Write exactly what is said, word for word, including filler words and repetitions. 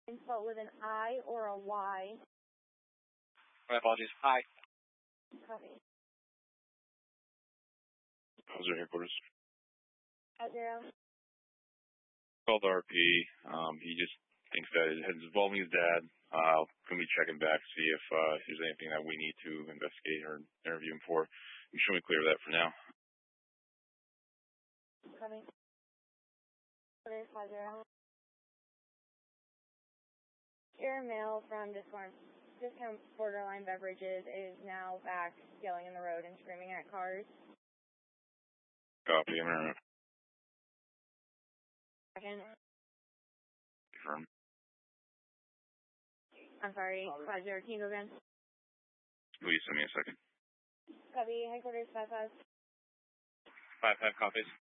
spelled with an I or a Y. My apologies. Hi. Copy. How's your headquarters? At zero. Called R P. Um, he just thinks that it has involved his dad. Uh, going to be checking back to see if uh, there's anything that we need to investigate or interview him for. You should be clear of that for now. Coming. Five zero. Your mail from Discount, Discount Borderline Beverages is now back yelling in the road and screaming at cars. Copy. I'm Second. Confirm. I'm sorry, five zero. Can you go again? Will you send me a second? Copy. Headquarters five five. Five five copies.